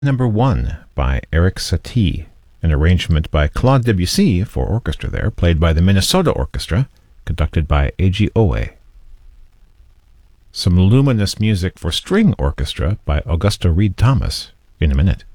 Number 1 by Eric Satie, an arrangement by Claude Debussy for orchestra there, played by the Minnesota Orchestra, conducted by Eiji Oe. Some luminous music for string orchestra by Augusta Reed Thomas in a minute.